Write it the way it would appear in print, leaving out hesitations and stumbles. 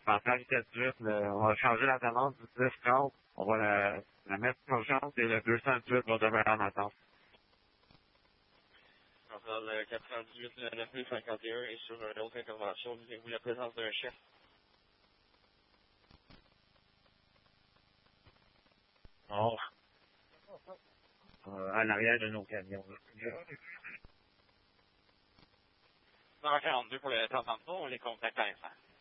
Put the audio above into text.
passer à vitesse 8, on va changer la tendance du 10-30. On va la mettre en urgence et le 218 va demeurer en attente. Dans le 98, le 9051 et sur une autre intervention, disiez-vous la présence d'un chef? Non. En arrière de nos camions. 142 pour le 33, on les contacte à l'instant.